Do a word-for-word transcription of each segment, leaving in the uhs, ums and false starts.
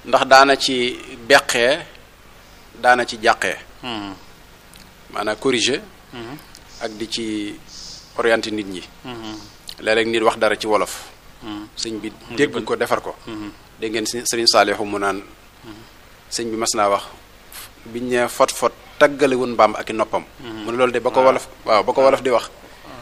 ndax daana ci beqee daana ci jàqee maanaam corriger ak di ci orienter nit ñi léeg-léeg nit wax dara ci wolof sëñ bi dégg ko defar ko dégg ngeen sëriñ Saalihu mu naan sëñ bi mas naa wax biñ ne fot fot taggale woon mbaam ak i noppam mu ne loolu de ba ko wolof waaw ba ko wolof di wax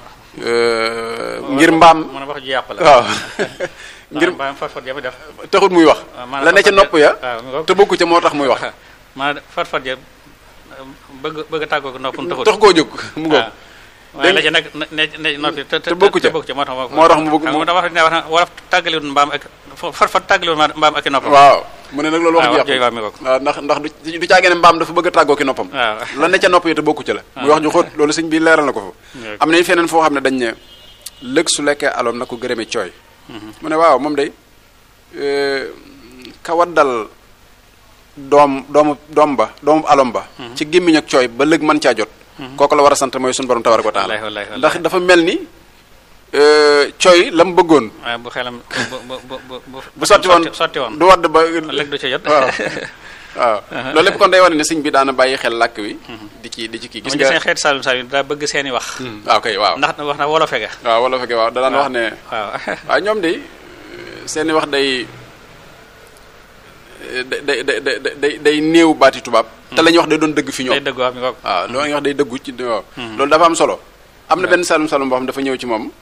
ngir mbaam mën a wax ju yàq la waaw ngir mbaam fot fot ya def taxut muy wax la ne ca nopp ya te bokku ca moo tax muy wax maanaam fot fot ya bëgg bëgg a tàggoo ko noppam taxut tax koo jóg mu ngoog waaye la ca nag ne ne noppi te bokku ca moo tax moo tax mu bëgg mu da wax ne wax wolof tàggaliwul mbaam ak fot fot tàggaliwul mbaam ak i noppam waaw mu ne nag loolu wax waaw ju waaw mi ngoog waaw ndax ndax du caagee ne mbaam dafa bëgg a tàggoo ki noppam waaw la ne ca nopp yi te bokku ca la muy wax ju xóot loolu sëñ bi leeral na ko fa am na feneen foo xam ne dañ ne lëg su lekkee aloom na ko gërëme cooy mu ne waaw moom day ka waddal doom doomu doom ba doomu alom ba ci gémmiñ ak cooy ba lëg mën caa jot kooku la war a sant mooy suñu borom tabaraka wa taala ndax dafa mel ni cooy la mu bëggoon waaw bu xelam bu bu bu bu sotti woon sotti woon du wadd ba lëg du ca jot waaw waaw loolu lépp kon day wane ne sëñ bi daana bàyyi xel làkk wi di ci di ci kii gis nga seen xeeti Saalum Saalum daa bëgg seeni wax waaw kay waaw ndax wax na wolof ga waaw wala fekke waaw da daan wax ne waaw waaw ñoom de seeni wax day day day day day day néew baati tubaab te la ñuy wax day doon dëgg fi ñoom day dëgg waaw mi ngoog waaw loolu la ñuy wax day dëggu ci waaw loolu dafa am solo am na benn Saalum Saalum boo xam dafa ñëw ci moom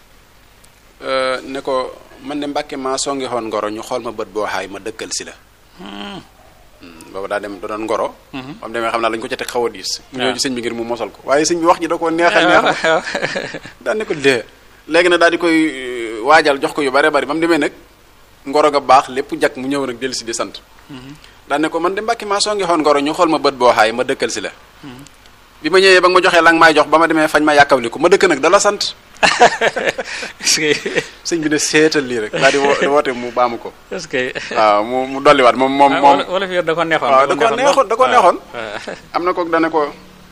ne ko man de Mbàkke maa songi xoon ngoro ñu xool ma bët boo xaay ma dëkkal si la boobu daa dem da doon ngoro am demee xam naa lañu ko ca teg xaw a diis mu ñëw ci sëñ bi ngir mu mosal ko waaye sëñ bi wax ji da ko neexal neexal daan ne ko dee léegi nag daal di koy waajal jox ko yu bare bari ba mu demee nag ngoro ga baax lépp jak mu ñëw nag dellu si di sant daan ne ko man de Mbàkke maa songi xoon ngoro ñu xool ma bët boo xaay ma dëkkal si la bi ma ñëwee ba nga ma joxee la nga maay jox ba ma demee fañ ma yàkkawli ko ma dëkk nag dala sant sëñ bi ne seetal lii rek daal di wo- di woote mu baamu ko est-ce que waaw mu mu dolliwaat moom moom moom wala fi da ko neexoon waaw da ko neexoon da ko neexoon am na kook dane ko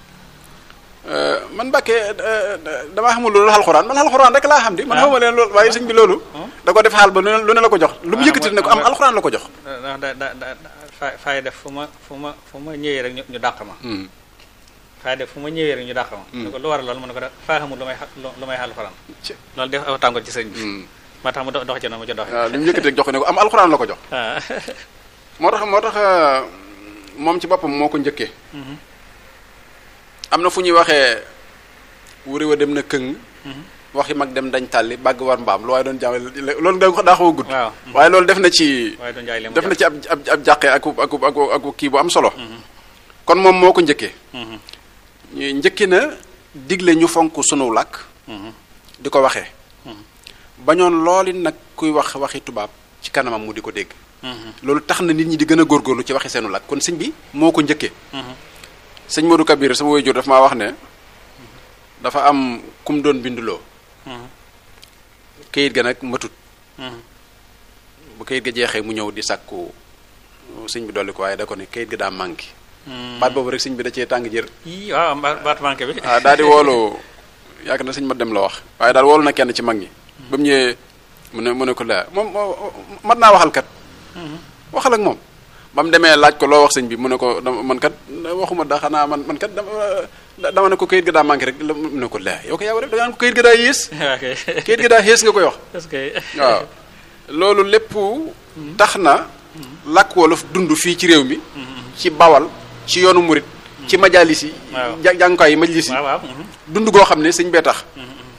man Mbàkke damaa xamul loolu alxuraan man alxuraan rek laa xam di man xamuma leen loolu waaye sëñ bi loolu da ko def xaal ba lu ne lu ne la ko jox lu mu yëkkati ne ko am alxuraan la ko jox da da da fa fay def fu ma fu ma fu ma ñëwee rek ñu dàq ma fay def fu ma ñëwee rek ñu dàq ma ne ko lu war a loolu mu ne ko da faa xamul lu may lu may alxuraan loolu def aw tàngoor ci sëñ bi maa tax mu dox ci noonu mu ci dox waaw li mu yëkkati rek jox ko ne ko am alxuraan la ko jox moo tax moo tax moom ci boppam moo ko njëkkee am na fu ñuy waxee wuri wa dem na këng waxi mag dem dañ tàlli bàgg war mbaam lu waaye doon jàmm loolu da daa xaw a gudd waaye loolu def na ci def na ci ab ab ab jàqee ak ak ak ak kii bu am solo kon moom moo ko njëkkee njëkki na digle ñu fonk sunu làkk di ko waxee bañoon looli nag kuy wax waxi tubaab ci kanamam mu di ko dégg loolu tax na nit ñi di gën a góorgóorlu ci waxi seenu làkk kon sëñ bi moo ko njëkkee sëñ Modou Kabir sama waajur dafa maa wax ne dafa am kum doon binduloo kayit ga nag matut bu kayit ga jeexee mu ñëw di sàkku sëñ bi dolli ko waaye da ko ne kayit ga daa manqué baat boobu rek sëñ bi da cee tàng jër waaw baat manqué bi waaw daal di woolu yaakaar na sëñ ma dem la wax waaye daal woolu na kenn ci mag ñi ba mu ñëwee mu ne mu ne ko laa moom mat naa waxal kat waxal ak moom ba mu demee laaj ko loo wax sëñ bi mu ne ko man kat waxuma da xanaa man man kat dama ne ko kayit ga daa manqué rek mu ne ko laa yow ko yaa rek da nga ne ko kayit ga daa yées kayit ga daa yées nga koy wax waaw loolu lépp tax na làkk wolof dund fii ci réew mi ci bawal ci yoonu murit ci majalis yi jàngukaay yi majlis yi dund goo xam ne sëñ bee tax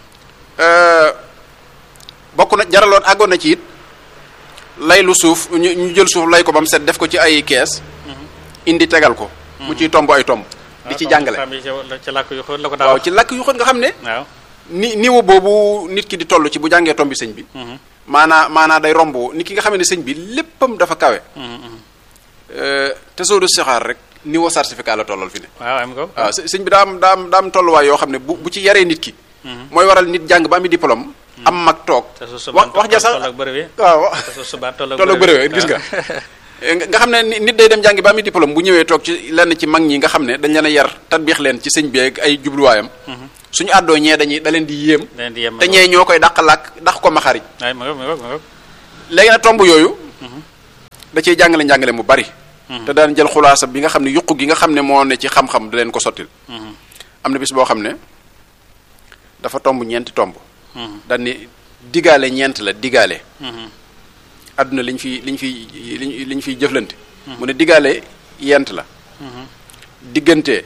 bokk na jaraloon àggoon na ci it lay lu suuf ñu ñu jël suuf lay ko ba mu set def ko ci ay kees indi tegal ko mu ciy tomb ay tomb di ci jàngale waaw ci làkk yu xóot nga xam ne ni niveau boobu nit ki di toll ci bu jàngee tombi sëñ bi maanaa maanaa day romb nit ki nga xam ne sëñ bi léppam dafa kawe te soo du sixaar rek niveau certificat la tollal fi ne waaw sëñ bi daa am daa am daa am tolluwaay yoo xam ne bu bu ci yaree nit ki mooy waral nit jàng ba ami diplôme am mag toog wax wax ja sax waaw tolloog bëréwee gis nga nga xam ne nit day dem jàngi ba ami diplôme bu ñëwee toog ci lenn ci mag ñi nga xam ne dañ leen a yar tatbiix leen ci sëñ bi ak ay jubluwaayam suñu àddoo ñee dañuy da leen di yéem te ñee ñoo koy dàq làkk dàq ko maxari léegi nag tomb yooyu da cee jàngale njàngale mu bari te daan jël xulaasa bi nga xam ne yuqu gi nga xam ne moo ne ci xam-xam da leen ko sottil am na bis boo xam ne dafa tomb ñeenti tomb daan ni digaale ñeent la digaale adduna liñ fi liñ fi liñ liñ fiy jëflante mu ne digaale yent la diggante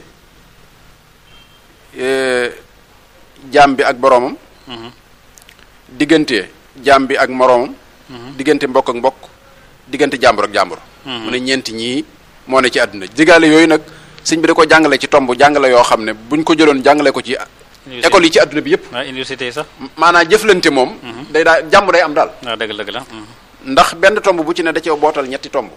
jaam bi ak boroomam diggante jaam bi ak moroomam diggante mbokk ak mbokk diggante jàmbur ak jàmbur mu ne ñeenti ñii moo ne ci àdduna digaale yooyu nag sëñ bi da ko jàngale ci tomb jàngale yoo xam ne buñ ko jëloon jàngale ko ci école yi ci àdduna bi yëpp université yi sax maanaam jëflante moom day daa jàmm day am daal waaw dëgg dëgg la ndax benn tomb bu ci ne da cee bootal ñetti tomb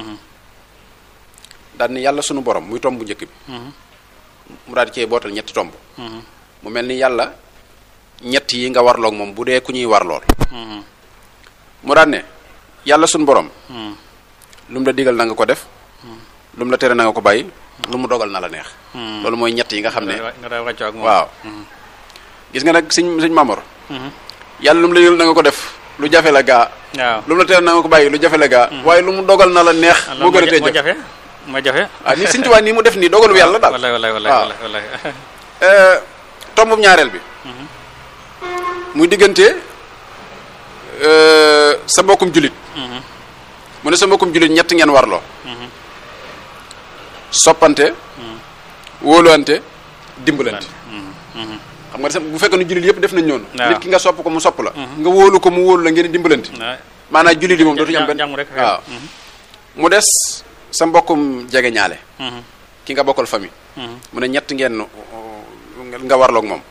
daal ni yàlla sunu borom muy tomb bu njëkk bi mu daal di cee bootal ñetti tomb mu mel ni yàlla ñett yi nga warloog moom bu dee ku ñuy war lool mu daal ne yàlla sunu borom lu mu la digal na nga ko def lu mu la tere na nga ko bàyyi lu mu dogal na la neex loolu mooy ñett yi nga xam ne waaw gis nga nag sëñ sëñ Mamor yàlla lu mu la digal na nga ko def lu jafe la gaa lu mu la tere na nga ko bàyyi lu jafe la gaa waaye lu mu dogal na la neex moo gën a tee jafe moo jafe ah ni sëñ Tuubaa nii mu def nii dogalu yàlla daal wallaay wallaay wallaay wallaay tombum ñaareel bi muy diggante sa mbokkum julit mu ne sa mbokkum julit ñett ngeen warloo soppante wóoluwante dimbalante xam nga bu fekkee ne julit yëpp def nañ noonu nit ki nga sopp ko mu sopp la nga wóolu ko mu wóolu la ngeen dimbalante maanaam julit yi moom dootuñu am benn waaw mu des sa mbokkum jege ñaale ki nga bokkal famille mu ne ñett ngeen nga warloog moom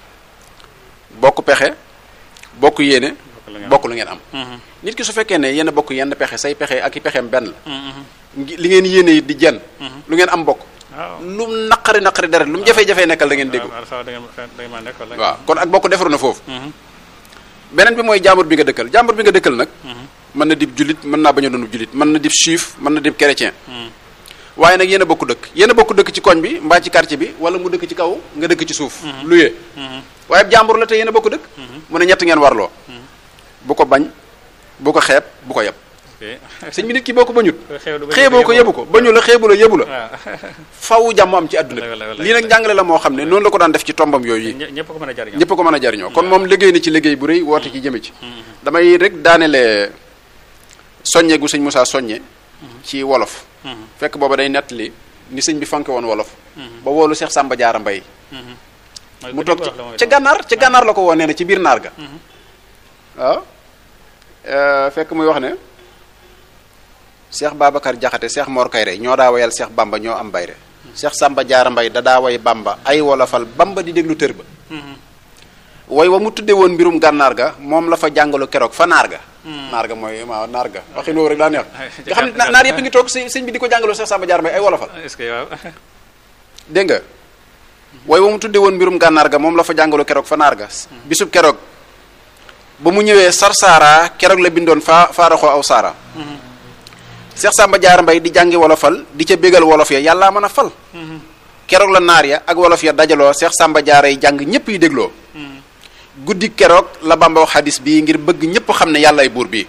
bokk pexe bokk yéene bokk lu ngeen am nit ki su fekkee ne yenn bokk yenn pexe say pexe ak i pexeem benn la li ngeen yéene yi di jenn lu ngeen am bokk lu mu naqari naqari dara lu mu jafe-jafe nekkal da ngeen déggu waaw kon ak bokk defaru na foofu beneen bi mooy jàmbur bi nga dëkkal jàmbur bi nga dëkkal nag mën na dib jullit mën naa bañ a doon jullit mën na dib juif mën na dib chrétien waaye nag yéen a bokk dëkk yéen a bokk dëkk ci koñ bi mbaa ci quartier bi wala mu dëkk ci kaw nga dëkk ci suuf luyee waaye jàmbur la te yéen a bokk dëkk mu ne ñett ngeen warloo bu ko bañ bu ko xeeb bu ko yeb sëñ bi nit ki boo ko bañut xeeboo ko yebu ko bañu la xeebu la yebu la faw jàmm am ci àdduna bi lii nag njàngale la moo xam ne noonu la ko daan def ci tombam yooyu yi ñëpp ko mën a jariñoo ñëpp ko mën a jariñoo kon moom liggéey na ci liggéey bu rëy woote ci jëme ci damay rek daanele soññe gu sëñ Moussa soññe ci wolof fekk booba day nettali ni sëñ bi fanke woon wolof ba woolu Cheikh Samba Diarra Mbaye mu toog ca gànnaar ca gànnaar la ko woo nee na ci biir naar ga waaw fekk muy wax ne Cheikh Babacar Jaxate Cheikh Mor Kayre ñoo daa wayal Cheikh Bamba ñoo am bayre Cheikh Samba Diarra Mbaye da daa way Bamba ay wolofal Bamba di déglu tër ba way wa mu tudde woon mbirum gànnaar ga moom la fa jàngalu keroog fa naar ga naar ga mooy waaw naar ga waxi noo rek daa neex nga xam ne naar yëpp ngi toog sëñ bi di ko jàngaloo Cheikh Samba Diarra Mbaye ay wolofal est-ce que waaw dégg nga way wa mu tudde woon mbirum gànnaar ga moom la fa jàngalu keroog fa naar ga bisub keroog ba mu ñëwee sarsaara keroog la bindoon faa faaraxoo aw saara Cheikh Samba Diarra Mbaye di jàngi wolofal di ca bégal wolof ya yàllaa mën a fal keroog la naar ya ak wolof ya dajaloo Cheikh Samba Diarra yi jàng ñëpp yi dégloo guddi keroog la Bamba wax xadis bii ngir bëgg ñëpp xam ne yàllaay buur bi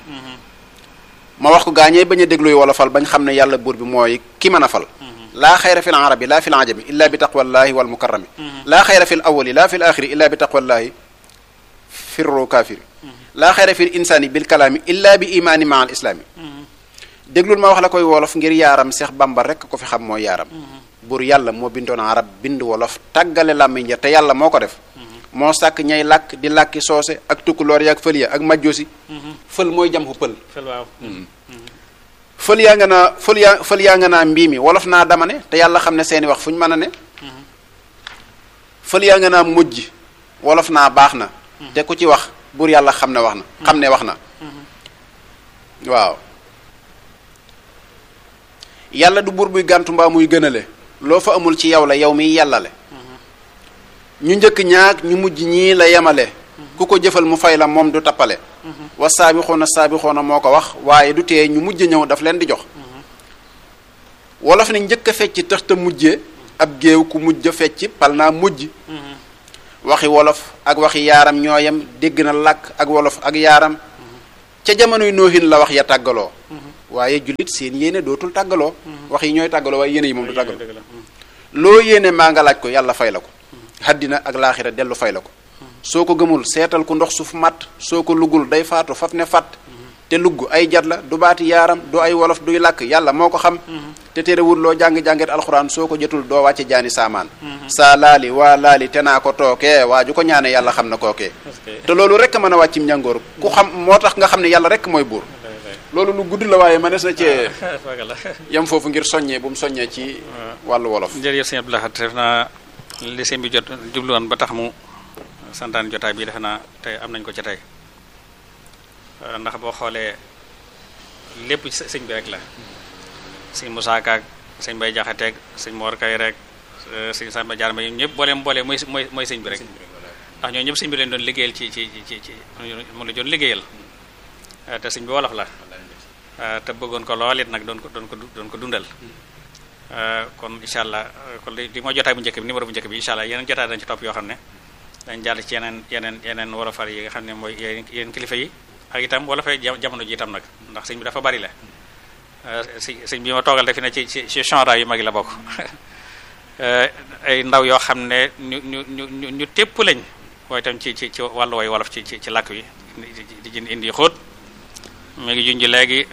ma wax ko gaañee bañ a déglooy wolofal bañ xam ne yàlla buur bi mooy ki mën a fal laa xayra fi l arabi laa fi l ajami illa bi taqwallahi wal mukarrami laa xayra fi l awali laa fi l axiri illa bi taqwallahi firru kaafiri laa xayra fi l insaani bil kalaami illa bi imaani maa al islaami déglul ma wax la koy wolof ngir yaaram Seex Bamba rekk ko fi xam mooy yaaram buur yàlla moo bindoon arab bind wolof tàggale làmmiñ ja te yàlla moo ko def moo sàkk ñay làkk di làkki soose ak tukkuloor ya ak fël ya ak majjoosi fël mooy jam xu pël fël yaa nga naa fël yaa fël yaa nga naa mbii mi wolof naa dama ne te yàlla xam ne seeni wax fu ñu mën a ne fël yaa nga naa mujj wolof naa baax na te ku ci wax buur yàlla xam ne wax na xam ne wax na waaw yàlla du buur buy gàntu mbaa muy gënale loo fa amul ci yow la yow miy yàllale ñu njëkk ñaag ñu mujj ñii la yemale ku ko jëfal mu fay la moom du tappale wa saabixoona saabixoona moo ko wax waaye du tee ñu mujj ñëw daf leen di jox wolof ne njëkk a fecc tax te mujjee ab géew ku mujj a fecc pal naa mujj waxi wolof ak waxi yaaram ñooyam dégg na làkk ak wolof ak yaaram ca jamonoy noohin la wax ya tàggaloo waaye jullit seen yéene dootul tàggaloo wax yi ñooy tàggaloo waaye yéene yi moom du tàggaloo loo yéene maa nga laaj ko yàlla fay la ko haddina ak laaxira dellu fay la ko soo ko gëmul seetal ku ndox suuf matt soo ko luggul day faatu faf ne fat te lugg ay jat la du baati yaaram du ay wolof duy làkk yàlla moo ko xam te terewul loo jàng-jànget alxuraan soo ko jotul doo wàcce jaani saamaan saa laali waa laali te naa ko tookee waa ju ko ñaane yàlla xam na kookee te loolu rek mën a wàccim njàngoor ku xam moo tax nga xam ne yàlla rek mooy buur loolu lu gudd la waaye mënees na cee yam foofu ngir soññee bu mu soññee ci wàllu wolof jërëjëf sëñ Abdou Lahad def naa li sëñ bi jot jubluwoon ba tax mu santaan jotaay bi defe naa tey am nañ ko ci tey ndax boo xoolee lépp ci sëñ bi rek la sëñ Moussa Ka ak sëñ Bay Jaxate ak sëñ Mor Kay rek sëñ Samba Jaar ma ñëpp booleem boolee mooy mooy mooy sëñ bi rek ndax ñoo ñëpp sëñ bi leen doon liggéeyal ci ci ci ci mu la doon liggéeyal te sëñ bi wolof la te bëggoon ko lool it nag doon ko doon ko doon ko dundal kon incha allah kon li mooy jotaay bu njëkk bi numéro bu njëkk bi incha allah yeneen jotaay dañ ci topp yoo xam ne dañ jàll ci yeneen yeneen yeneen wolofal yi nga xam ne mooy yeneen kilifa yi ak itam wolofal jamono ji itam nag ndax sëñ bi dafa bari la si sëñ bi ma toogal defi ne ci ci ci chanra yu mag yi la bokk ay ndaw yoo xam ne ñu ñu ñu ñu tépp lañ waaye itam ci ci ci wàllu way wolof ci ci ci làkk wi di di indi xóot mi ngi junj léegi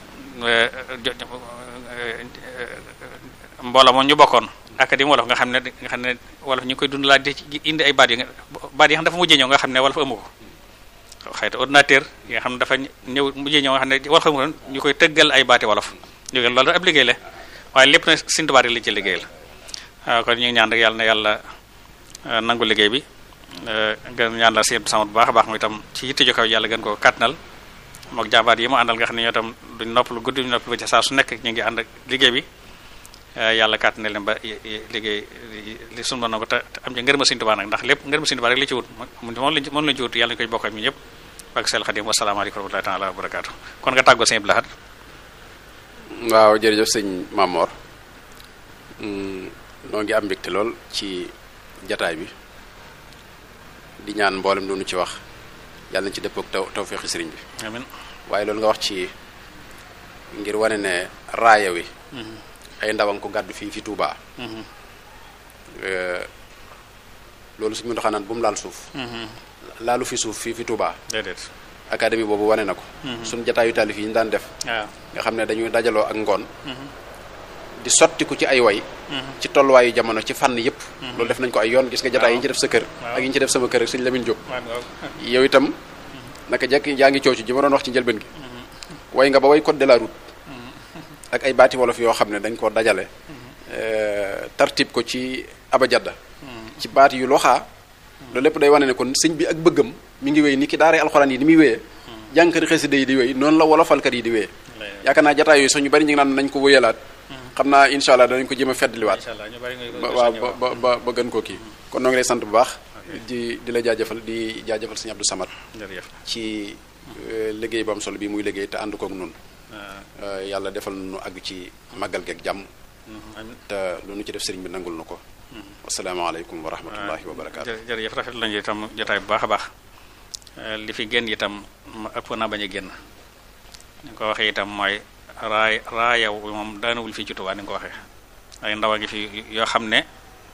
mbooloo moom ñu bokkoon académie wolof nga xam ne nga xam ne wolof ñu ngi koy dund laa di indi ay baat yi nga baat yi nga xam dafa mujjee ñëw nga xam ne wolof amu ko xëyta ordinateur yi nga xam ne dafa ñëw mujjee ñëw nga xam ne wolof amu ko ñu koy tëggal ay baati wolof jóge loolu ab liggéey la waaye lépp na Sëñ Tuubaa li ci liggéey la kon ñu ngi ñaan rek yàlla na yàlla nangu liggéey bi gën ñaan la seen sama bu baax a baax mooy itam ci yitte ju kaw yàlla gën ko kàttanal mook jàmbaar yi mu àndal nga xam ne ñoo itam duñ nopp lu guddi duñ nopp lu ci saa su nekk ñu ngi ànd ak liggéey bi yàlla kàttanal leen ba liggéey li sunu na ko te am ci ngërëma Sëñ Tuubaa nag ndax lépp ngërëma Sëñ Tuubaa rek li ci wut moom lañ moom lañ ci wut yàlla ñu koy bokk ak ñu ñëpp ak sel Xadim wasalaamaaleykum wa rahmatullahi taala wa barakaatu kon nga tàggoo Sëñ Abdou Lahad. waaw jërëjëf sëñ Mamor noo ngi am mbégte lool ci jataay bi di ñaan mboolem lu nu ci wax yàlla na ci dëppoo ak taw tawfeexi sëriñ bi amiin waaye loolu nga wax ci ngir wane ne raaya wi ay ndawang ko gàddu fii fi Touba loolu suñu ndoxaa naan bu mu laal suuf laalu fi suuf fii fi Touba déedéet académie boobu wane na ko suñu jataayu taalif yi ñu daan def nga xam ne dañuy dajaloo ak ngoon di sottiku ci ay way ci tolluwaayu jamono ci fànn yëpp loolu def nañ ko ay yoon gis nga jataay yi ñu ci def sa kër ak yi ñu ci def sama kër ak sëñ Lamine Diop yow itam naka jekk yaa ngi coow ci ji ma doon wax ci njëlbeen gi way nga ba way code de la route ak ay baati wolof yoo xam ne dañ ko dajale tartib ko ci abajadda ci baati yu loxaa loolu lépp day wane ne kon sëñ bi ak bëggam mi ngi wéy ni ki daaray alxuraan yi ni muy wéyee jànkari xasida yi di wéy noonu la wolofalkat yi di wéyee yaakaar naa jataay yooyu sax ñu bari ñu ngi naan nañ ko wéyalaat xam naa incha allah danañ ko jéem a feddliwaat waaw ba ba ba gën koo kii kon noo ngi lay sant bu baax di di la jaajëfal di jaajëfal sëñ Abdou Samad ci liggéey bu am solo bi muy liggéey te ànd kook nun yàlla defal nu àgg ci màggal geeg jàmm te lu nu ci def sëriñ bi nangul na ko asalaamaaleykum wa rahmatullahi wa barakaatu jërëjëf rafet lañu itam jotaay bu baax a baax li fi génn itam ëpp naa bañ a génn ni nga ko waxee itam mooy raay raayaw moom daanawul fii ci Tuubaa ni nga ko waxee ay ndaw a ngi fi yoo xam ne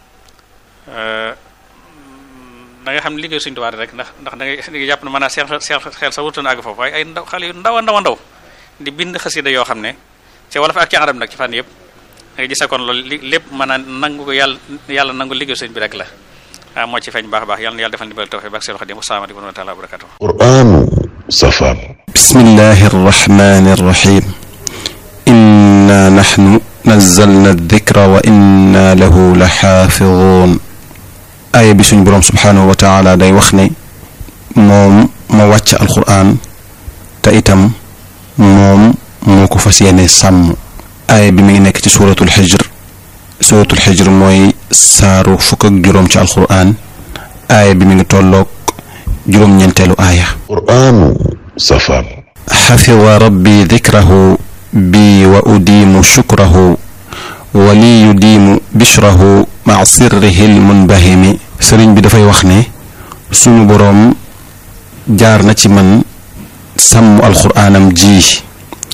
da nga xam ne liggéey Sëñ Tuubaa rek ndax ndax da ngay jàpp ne mën naa seen xel xel sa wutoon àgg foofu waaye ay ndaw xale yu ndaw a ndaw a ndaw di bind xasida yoo xam ne ci wolof ak ci arab nag ci fànn yëpp da nga gis kon loolu li lépp mën a nangu ko yàlla yàlla nangu liggéey sëñ bi rek la ah moo ci feeñ baax a baax yàlla na yàlla defal ni bal tawfiq bak seen Xadim asalaamaaleykum wa rahmatullahi wa barakatuh qur'anu safar bismillahi arrahmani arrahim inna nahnu nazzalna adh-dhikra wa inna lahu la xaafidun aaya bi suñ boroom subhaanahu wa taala day wax ne moom ma wàcc alquran te itam moom moo ko fas yéene sàmm aaya bi mi ngi nekk ci suuratul xijr suuratul xijr mooy saaru fukk ak juróom ci alquran aaya bi mi ngi tolloog juróom-ñeenteelu aaya qur'anu safar xafida rabbi dikrahu bi wa udiimu shukrahu wa li yudiimu bishrahu maa sirrihi lmunbahimi sëriñ bi dafay wax ne suñu boroom jaar na ci man sàmm alquraanam ji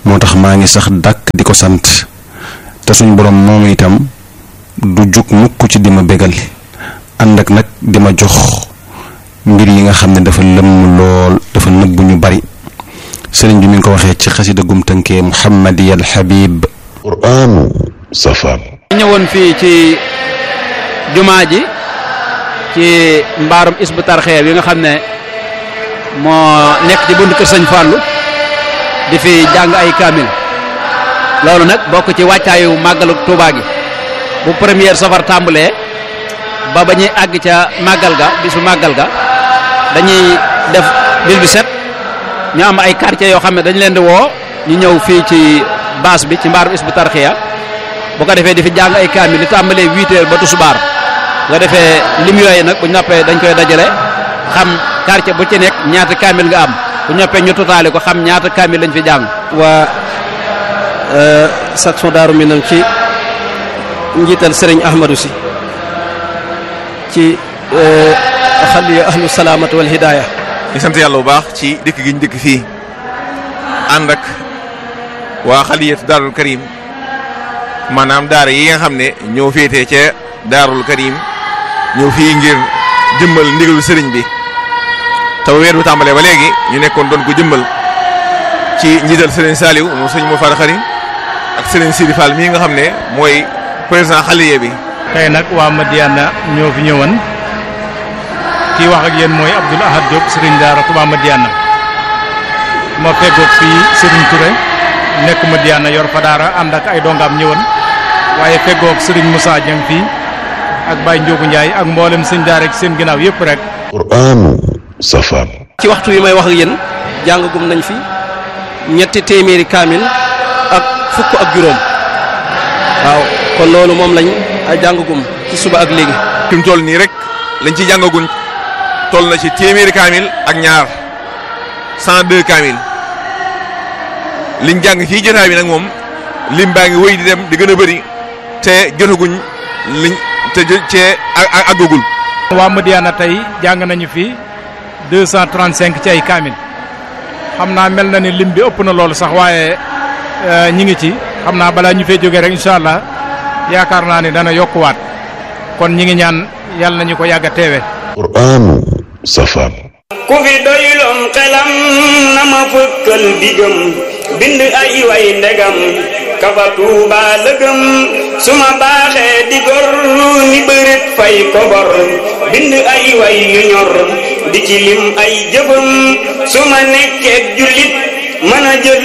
moo tax maa ngi sax dàkk di ko sant te suñ borom moom itam du jug mukk ci di ma bégal ànd ak nag di ma jox mbir yi nga xam ne dafa lëmm lool dafa nëbbu ñu bari sëriñ bi mi ngi ko waxee ci xasida gum tënkee Muhammadiyal Habib. Qur'aanu safar. ñëwoon fii ci jumaa ji ci mbaarum Hizbut Tarqiyyah bi nga xam ne moo nekk ci buntu kër Sëñ Fallu di fi jàng ay kaamil loolu nag bokk ci wàccaayu màggalu Tuubaa gi bu première safar tàmbalee ba ba ñuy àgg ca màggal ga bisu màggal ga dañuy def bis bi set ñu am ay quartier yoo xam ne dañ leen di woo ñu ñëw fii ci baas bi ci mbaarum Hizbut Tarqiyyah bu ko defee di fi jàng ay kaamil li tàmbalee huit heures ba tusubaar bu ko defee lim yooyu nag bu ñu noppee dañ koy dajale xam quartier bu ci nekk ñaata kaamil nga am bu ñoppee ñu totaale ko xam ñaata kaamil lañ fi jàng. waa section Daaru Minam ci njiital Serigne Ahmadou Sy ci xaliya ahlu salaamatu wal hidaaya. ñu sant yàlla bu baax ci dëkk gi ñu dëkk fii ànd ak waa xaliyatu Daarul Karim maanaam daara yi nga xam ne ñoo féetee ca Daarul Karim ñëw fii ngir jëmmal ndigalu sëriñ bi taw weer bu tàmbalee ba léegi ñu nekkoon doon ko jëmmal ci njiital sëriñ Saliou moom sëriñ moo fara xari ak sëriñ Sidi Fall mii nga xam ne mooy président xaliya bi. tey nag waa Madiyana ñoo fi ñëwoon kii wax ak yéen mooy Abdoul Ahad Diop sëriñ daara Touba Madiyana ma feggoog fii sëriñ Touré nekk Madiyana yor fa daara ànd ak ay dongaam ñëwoon waaye feggoog sëriñ Moussa Dieng fii ak Baye Ndiogu Ndiaye ak mboolem sëñ daara ak seen ginnaaw yëpp rek. Qur'aanu safar. ci waxtu wi may wax ak yéen jàngagum nañ fi ñetti téeméeri kaamil ak fukk ak juróom waaw kon loolu moom lañ jàngagum ci suba ak léegi. fi mu toll nii rek lañ ci jàngaguñ toll na ci téeméeri kaamil ak ñaar cent deux kaamil liñ jàng fii jotaay bi nag moom lim baa ngi wéy di dem di gën a bëri te jotaguñ liñ te cee àggagul. waa Madiyana tey jàng nañu fi deux cent trente cinq ci ay kaamil xam naa mel na ni lim bi ëpp na loolu sax waaye ñi ngi ci xam naa balaa ñu fee jógee rek incha allah yaakaar naa ne dana yokkuwaat kon ñi ngi ñaan yàlla nañu ko yàgg a teewe. Qur'aanu safar. ku fi doyloom xelam na ma fëkkal digam bind ay way ndegam kafa Tuuba lëgëm su ma baaxee di gor ni bërit fay kobor bind ay way yu ñor di ci lim ay jëfam su ma nekkee jullit mën a jël